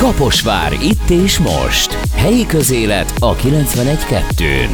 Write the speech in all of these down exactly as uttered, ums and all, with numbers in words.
Kaposvár itt és most. Helyi közélet a kilencvenegy kettőn.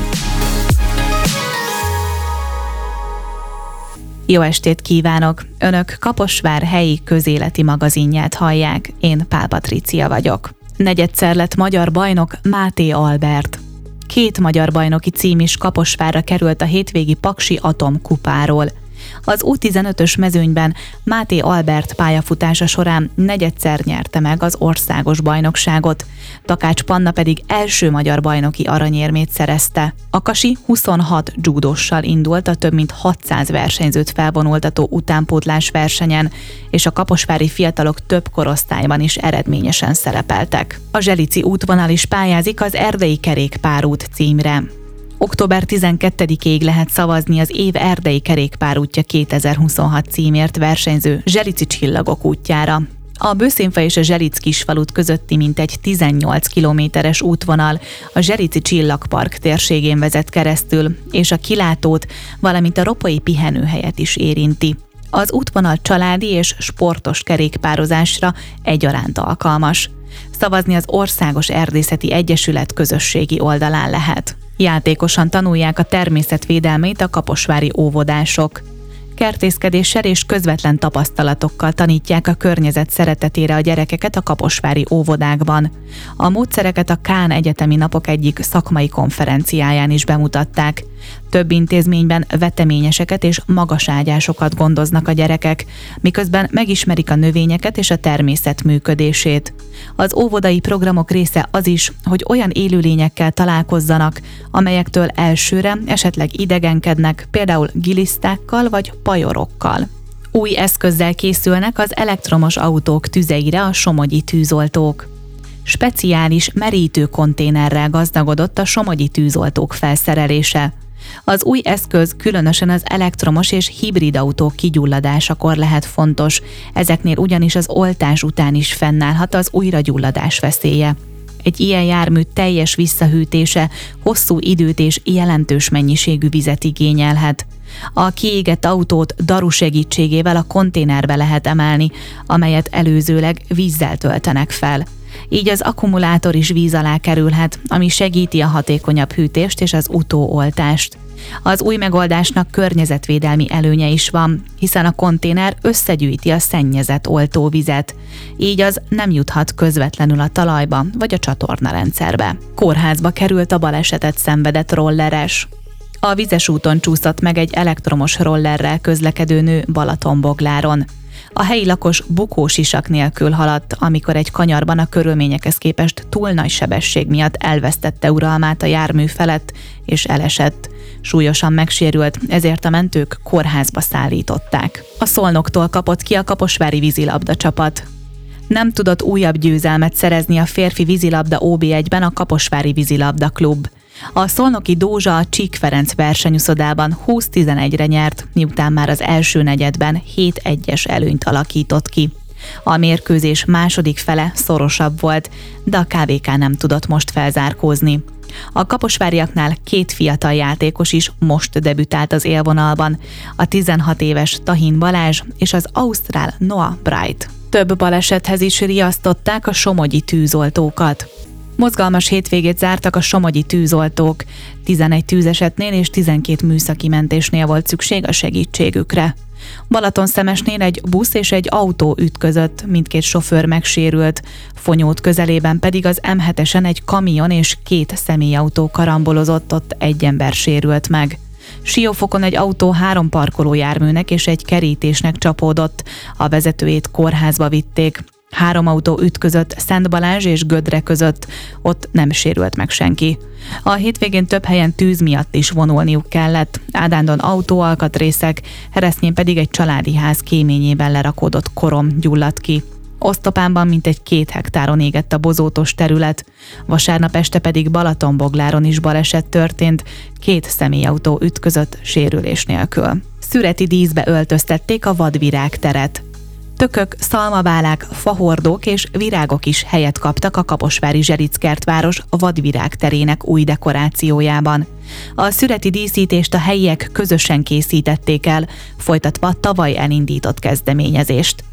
Jó estét kívánok! Önök Kaposvár helyi közéleti magazinját hallják. Én Pál Patrícia vagyok. Negyedszer lett magyar bajnok Máté Albert. Két magyar bajnoki cím is Kaposvárra került a hétvégi Paksi Atom kupáról. Az U tizenötös mezőnyben Máté Albert pályafutása során negyedszer nyerte meg az országos bajnokságot, Takács Panna pedig első magyar bajnoki aranyérmét szerezte. A Kasi huszonhat judóssal indult a több mint hatszáz versenyzőt felvonultató utánpótlás versenyen, és a kaposvári fiatalok több korosztályban is eredményesen szerepeltek. A Zselici útvonal is pályázik az Erdei Kerékpárút címre. október tizenkettedikéig lehet szavazni az év erdei kerékpárútja kétezer-huszonhat címért versenyző Zselici Csillagok útjára. A Bőszénfa és a Zselic kisfalut közötti mintegy tizennyolc kilométeres útvonal a Zselici Csillagpark térségén vezet keresztül, és a kilátót, valamint a ropai pihenőhelyet is érinti. Az útvonal családi és sportos kerékpározásra egyaránt alkalmas. Szavazni az Országos Erdészeti Egyesület közösségi oldalán lehet. Játékosan tanulják a természetvédelmét a kaposvári óvodások. Kertészkedéssel és közvetlen tapasztalatokkal tanítják a környezet szeretetére a gyerekeket a kaposvári óvodákban. A módszereket a Kán Egyetemi Napok egyik szakmai konferenciáján is bemutatták. Több intézményben veteményeseket és magaságyásokat gondoznak a gyerekek, miközben megismerik a növényeket és a természet működését. Az óvodai programok része az is, hogy olyan élőlényekkel találkozzanak, amelyektől elsőre esetleg idegenkednek, például gilisztákkal vagy pajorokkal. Új eszközzel készülnek az elektromos autók tüzeire a somogyi tűzoltók. Speciális merítő konténerrel gazdagodott a somogyi tűzoltók felszerelése. Az új eszköz különösen az elektromos és hibrid autók kigyulladásakor lehet fontos, ezeknél ugyanis az oltás után is fennállhat az újragyulladás veszélye. Egy ilyen jármű teljes visszahűtése hosszú időt és jelentős mennyiségű vizet igényelhet. A kiégett autót daru segítségével a konténerbe lehet emelni, amelyet előzőleg vízzel töltenek fel. Így az akkumulátor is víz alá kerülhet, ami segíti a hatékonyabb hűtést és az utóoltást. Az új megoldásnak környezetvédelmi előnye is van, hiszen a konténer összegyűjti a szennyezett oltóvizet, így az nem juthat közvetlenül a talajba vagy a csatornarendszerbe. Kórházba került a balesetet szenvedett rolleres. A vizes úton csúszott meg egy elektromos rollerrel közlekedő nő Balatonbogláron. A helyi lakos bukósisak nélkül haladt, amikor egy kanyarban a körülményekhez képest túl nagy sebesség miatt elvesztette uralmát a jármű felett, és elesett. Súlyosan megsérült, ezért a mentők kórházba szállították. A Szolnoktól kapott ki a kaposvári vízilabda csapat. Nem tudott újabb győzelmet szerezni a férfi vízilabda ó bé egyben a Kaposvári Vízilabda Klub. A szolnoki Dózsa a Csík Ferenc versenyuszodában húsz tizenegyre nyert, miután már az első negyedben hét egyes előnyt alakított ki. A mérkőzés második fele szorosabb volt, de a ká vé ká nem tudott most felzárkózni. A kaposváriaknál két fiatal játékos is most debütált az élvonalban, a tizenhat éves Tahin Balázs és az ausztrál Noah Bright. Több balesethez is riasztották a somogyi tűzoltókat. Mozgalmas hétvégét zártak a somogyi tűzoltók. tizenegy tűzesetnél és tizenkét műszaki mentésnél volt szükség a segítségükre. Balatonszemesnél egy busz és egy autó ütközött, mindkét sofőr megsérült, Fonyód közelében pedig az em hetesen egy kamion és két személyautó karambolozott, ott egy ember sérült meg. Siófokon egy autó három parkolójárműnek és egy kerítésnek csapódott, a vezetőjét kórházba vitték. Három autó ütközött Szent Balázs és Gödre között, ott nem sérült meg senki. A hétvégén több helyen tűz miatt is vonulniuk kellett, Ádándon autóalkatrészek, Heresznyén pedig egy családi ház kéményében lerakódott korom gyulladt ki. Osztopánban mintegy két hektáron égett a bozótos terület, vasárnap este pedig Balatonbogláron is baleset történt, két személyautó ütközött sérülés nélkül. Szüreti díszbe öltöztették a vadvirág teret. Tökök, szalmabálák, fahordók és virágok is helyet kaptak a kaposvári Zselic-kertváros vadvirág terének új dekorációjában. A szüreti díszítést a helyiek közösen készítették el, folytatva tavaly elindított kezdeményezést.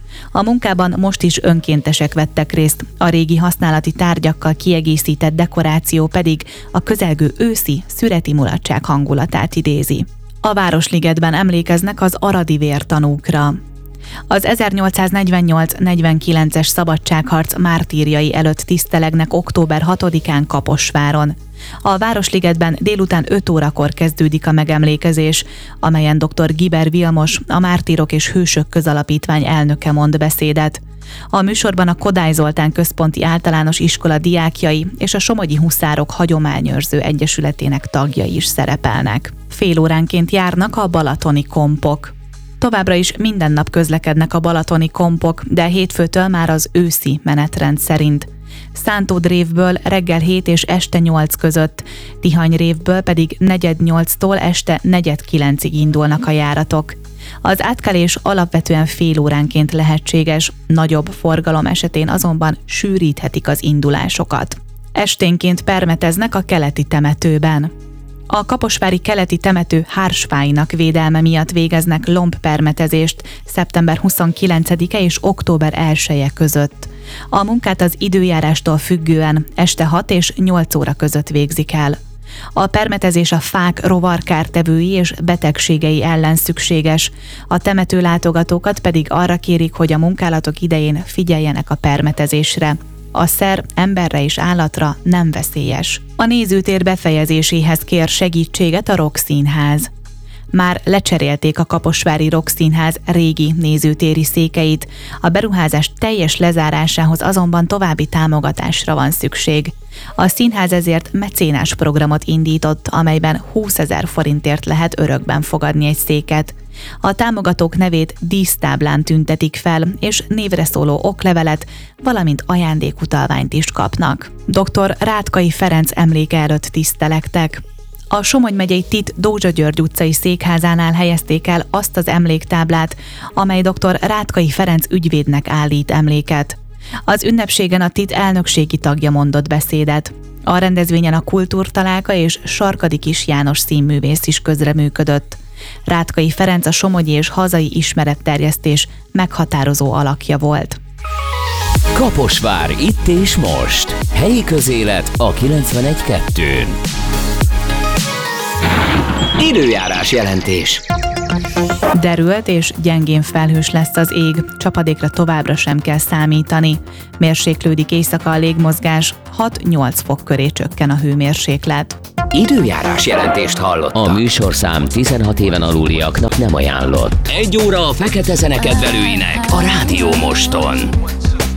A munkában most is önkéntesek vettek részt, a régi használati tárgyakkal kiegészített dekoráció pedig a közelgő őszi szüreti mulatság hangulatát idézi. A Városligetben emlékeznek az aradi vértanúkra. Az ezernyolcszáznegyvennyolc-negyvenkilences szabadságharc mártírjai előtt tisztelegnek október hatodikán Kaposváron. A Városligetben délután öt órakor kezdődik a megemlékezés, amelyen dr. Giber Vilmos, a Mártírok és Hősök Közalapítvány elnöke mond beszédet. A műsorban a Kodály Zoltán Központi Általános Iskola diákjai és a Somogyi Huszárok Hagyományőrző Egyesületének tagjai is szerepelnek. Fél óránként járnak a balatoni kompok. Továbbra is minden nap közlekednek a balatoni kompok, de hétfőtől már az őszi menetrend szerint. Szántódrévből reggel hét és este nyolc között, Tihanyrévből pedig negyed nyolctól este negyed kilencig indulnak a járatok. Az átkelés alapvetően fél óránként lehetséges, nagyobb forgalom esetén azonban sűríthetik az indulásokat. Esténként permeteznek a keleti temetőben. A kaposvári keleti temető hársfáinak védelme miatt végeznek lombpermetezést szeptember huszonkilencedike és október elseje között. A munkát az időjárástól függően este hat és nyolc óra között végzik el. A permetezés a fák rovarkártevői és betegségei ellen szükséges, a temető látogatókat pedig arra kérik, hogy a munkálatok idején figyeljenek a permetezésre. A szer emberre és állatra nem veszélyes. A nézőtér befejezéséhez kér segítséget a Rockszínház. Már lecserélték a kaposvári Rockszínház régi nézőtéri székeit, a beruházás teljes lezárásához azonban további támogatásra van szükség. A színház ezért mecénás programot indított, amelyben húszezer forintért lehet örökben fogadni egy széket. A támogatók nevét dísztáblán tüntetik fel, és névre szóló oklevelet, valamint ajándékutalványt is kapnak. doktor Rátkai Ferenc emléke előtt tisztelektek. A Somogy megyei Tit Dózsa György utcai székházánál helyezték el azt az emléktáblát, amely doktor Rátkai Ferenc ügyvédnek állít emléket. Az ünnepségen a Tit elnökségi tagja mondott beszédet. A rendezvényen a Kultúrtalálka és Sarkadi Kis János színművész is közreműködött. Rátkai Ferenc a somogyi és hazai ismeretterjesztés meghatározó alakja volt. Kaposvár itt és most. Helyi közélet a kilencvenegy kettőn. Időjárás jelentés. Derült és gyengén felhős lesz az ég, csapadékra továbbra sem kell számítani. Mérséklődik éjszaka a légmozgás, hat-nyolc fok köré csökken a hőmérséklet. Időjárás jelentést hallottak. A műsorszám tizenhat éven aluliaknak nem ajánlott. Egy óra a fekete zene kedvelőinek a Rádió Moston.